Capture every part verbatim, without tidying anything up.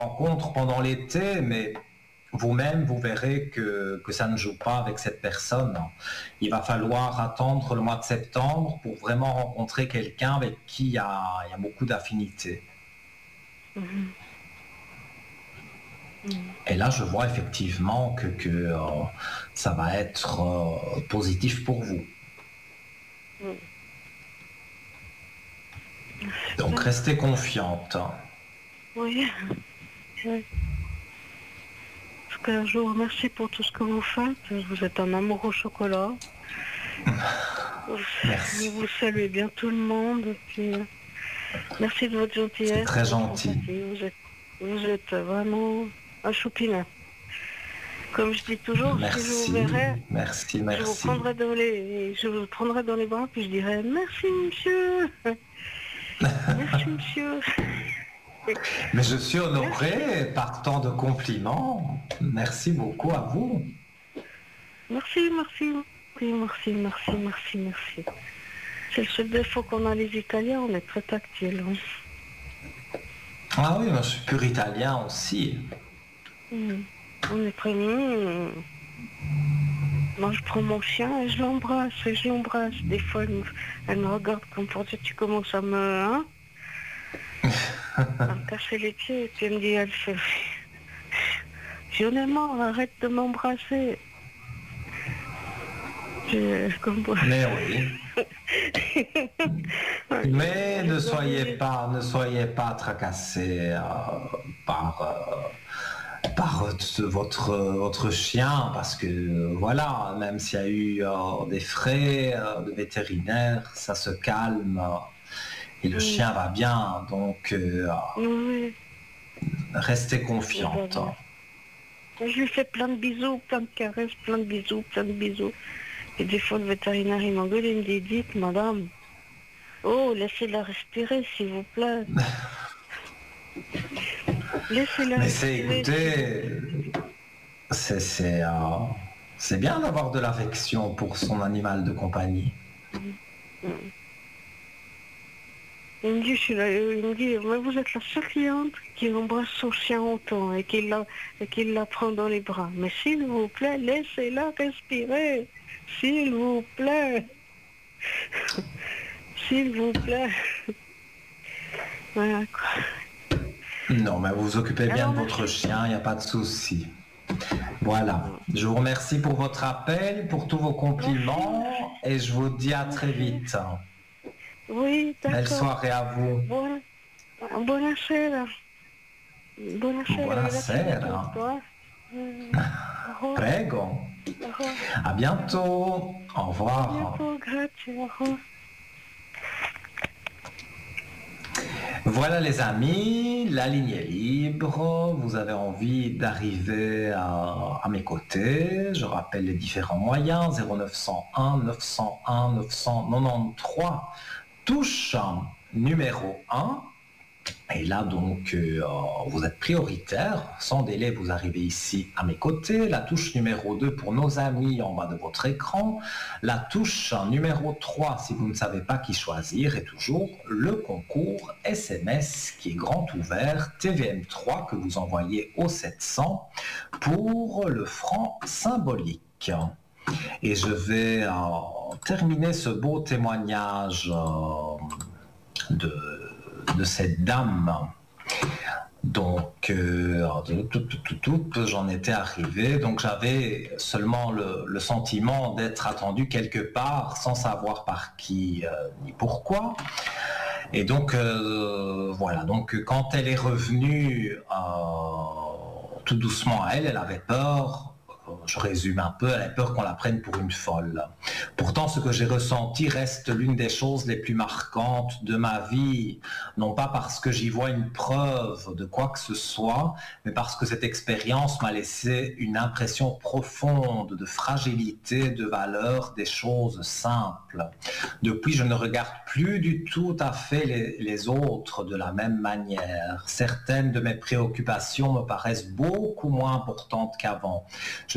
rencontre pendant l'été, mais vous-même, vous verrez que, que ça ne joue pas avec cette personne. Il va falloir attendre le mois de septembre pour vraiment rencontrer quelqu'un avec qui il y a, il y a beaucoup d'affinités. Mhm. Mhm. Et là, je vois effectivement que, que euh, ça va être euh, positif pour vous. Mhm. Donc, restez confiante. Oui. Oui. En tout cas, je vous remercie pour tout ce que vous faites. Vous êtes un amour au chocolat. Merci. Vous saluez bien tout le monde. Puis, merci de votre gentillesse. C'est très gentil. Vous êtes, vous êtes vraiment un choupinet. Comme je dis toujours, merci, si je vous verrais, merci, merci. je vous prendrais dans les, je vous prendrais dans les bras, puis je dirais merci monsieur, merci monsieur. Mais je suis honoré merci. Par tant de compliments. Merci beaucoup à vous. Merci, merci, merci, merci, merci, merci. C'est le seul défaut qu'on a les Italiens, on est très tactile. Hein. Ah oui, moi je suis pur italien aussi. Mmh. On est très mmh. Moi je prends mon chien et je l'embrasse, et je l'embrasse. Des fois elle me, elle me regarde comme pour dire tu commences à me... Hein à me casser les pieds, et puis elle me dit, elle fait... J'en ai marre, arrête de m'embrasser. Je... Comme... Mais oui. Mais ne soyez pas, ne soyez pas tracassés euh, par, euh, par euh, votre, votre chien, parce que voilà, même s'il y a eu euh, des frais euh, de vétérinaire, ça se calme euh, et le oui. chien va bien, donc euh, oui. restez confiante. Je lui fais plein de bisous, plein de caresses, plein de bisous, plein de bisous. Et des fois le vétérinaire il m'engueule et me dit, dites madame, oh laissez-la respirer s'il vous plaît. Laissez-la Mais respirer. Écoutez, c'est, c'est, euh, c'est bien d'avoir de l'affection pour son animal de compagnie. Mmh. Il me dit, je suis là, il me dit, mais vous êtes la seule cliente qui embrasse son chien autant et qui la, et qui la prend dans les bras. Mais s'il vous plaît, laissez-la respirer. S'il vous plaît. S'il vous plaît. Voilà quoi. Non, mais vous vous occupez bien Alors, de votre merci. chien, il n'y a pas de souci. Voilà. Je vous remercie pour votre appel, pour tous vos compliments merci. Et je vous dis à très vite. Oui, d'accord. Belle soirée à vous. Buona, buonasera. Buonasera. Buonasera. Prego. À bientôt. Au revoir. À bientôt, grazie. Au revoir. Voilà les amis, la ligne est libre, vous avez envie d'arriver à, à mes côtés, je rappelle les différents moyens, zéro neuf cent un neuf cent un neuf cent quatre-vingt-treize, touche numéro un, et là donc euh, vous êtes prioritaire, sans délai vous arrivez ici à mes côtés, la touche numéro deux pour nos amis en bas de votre écran, la touche numéro trois si vous ne savez pas qui choisir et toujours le concours S M S qui est grand ouvert T V M trois que vous envoyez au sept cents pour le franc symbolique. Et je vais euh, terminer ce beau témoignage euh, de de cette dame. Donc, euh, tout, tout, tout, tout, j'en étais arrivé. Donc, j'avais seulement le, le sentiment d'être attendu quelque part sans savoir par qui euh, ni pourquoi. Et donc, euh, voilà. Donc, quand elle est revenue euh, tout doucement à elle, elle avait peur. Je résume un peu, elle a peur qu'on la prenne pour une folle. Pourtant, ce que j'ai ressenti reste l'une des choses les plus marquantes de ma vie, non pas parce que j'y vois une preuve de quoi que ce soit, mais parce que cette expérience m'a laissé une impression profonde de fragilité, de valeur des choses simples. Depuis, je ne regarde plus du tout à fait les, les autres de la même manière. Certaines de mes préoccupations me paraissent beaucoup moins importantes qu'avant. Je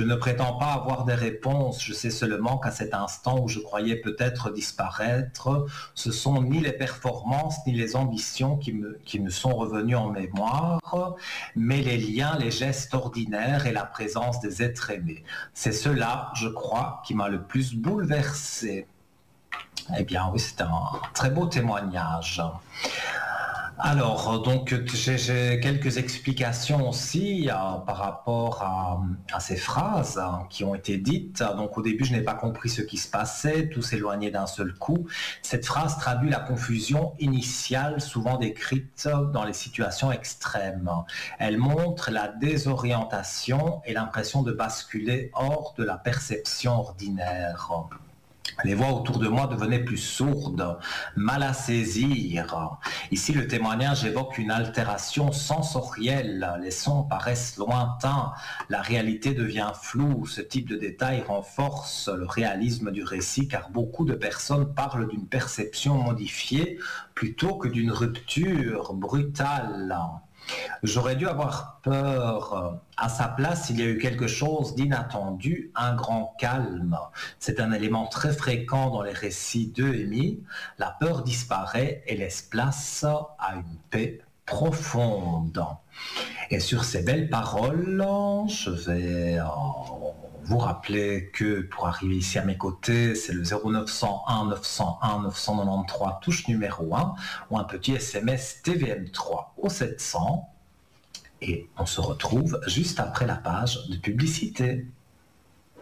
ne prétends pas avoir des réponses, je sais seulement qu'à cet instant où je croyais peut-être disparaître, ce sont ni les performances ni les ambitions qui me, qui me sont revenues en mémoire, mais les liens, les gestes ordinaires et la présence des êtres aimés. C'est cela, je crois, qui m'a le plus bouleversé. Eh bien oui, c'est un très beau témoignage. Alors, donc, j'ai, j'ai quelques explications aussi euh, par rapport à, à ces phrases hein, qui ont été dites. Donc, au début, je n'ai pas compris ce qui se passait, tout s'éloignait d'un seul coup. Cette phrase traduit la confusion initiale, souvent décrite dans les situations extrêmes. Elle montre la désorientation et l'impression de basculer hors de la perception ordinaire. Les voix autour de moi devenaient plus sourdes, mal à saisir. Ici, le témoignage évoque une altération sensorielle. Les sons paraissent lointains, la réalité devient floue. Ce type de détail renforce le réalisme du récit car beaucoup de personnes parlent d'une perception modifiée plutôt que d'une rupture brutale. J'aurais dû avoir peur. À sa place, il y a eu quelque chose d'inattendu, un grand calme. C'est un élément très fréquent dans les récits d'Euémie. La peur disparaît et laisse place à une paix profonde. Et sur ces belles paroles, je vais vous rappeler que pour arriver ici à mes côtés, c'est le zéro neuf cent un neuf cent un neuf cent quatre-vingt-treize, touche numéro un, ou un petit S M S T V M trois au sept cents. Et on se retrouve juste après la page de publicité.